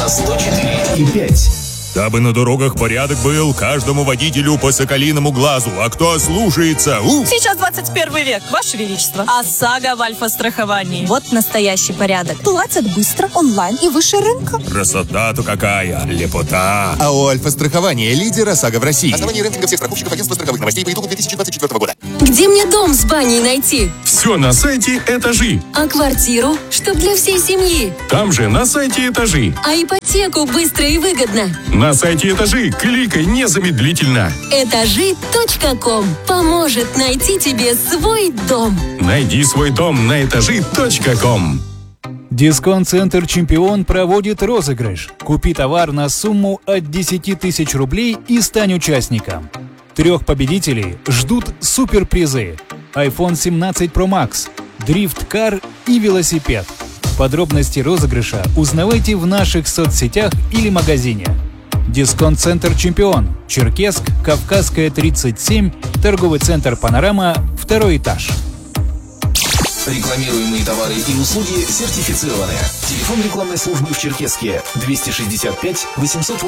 104,5. Дабы на дорогах порядок был, каждому водителю по соколиному глазу. А кто слушается? Сейчас 21 век, Ваше Величество. ОСАГО в Альфа-страховании. Вот настоящий порядок. Платят быстро, онлайн и выше рынка. Красота-то какая, лепота. АО «Альфа-страхование» — лидер ОСАГО в России. Основание рейтинга всех страховщиков агентства страховых новостей по итогу 2024 года. Где мне дом с баней найти? Все на сайте «Этажи». А квартиру? Чтоб для всей семьи. Там же на сайте «Этажи». А ипотеку быстро и выгодно. На сайте «Этажи» кликай незамедлительно. Этажи.ком поможет найти тебе свой дом. Найди свой дом на этажи.ком. Дисконт-центр «Чемпион» проводит розыгрыш. Купи товар на сумму от 10 тысяч рублей и стань участником. 3 победителей ждут суперпризы: iPhone 17 Pro Max, дрифт-кар и велосипед. Подробности розыгрыша узнавайте в наших соцсетях или магазине. Дисконт-центр «Чемпион», Черкесск, Кавказская, 37, торговый центр «Панорама», 2 этаж. Рекламируемые товары и услуги сертифицированы. Телефон рекламной службы в Черкесске 265 800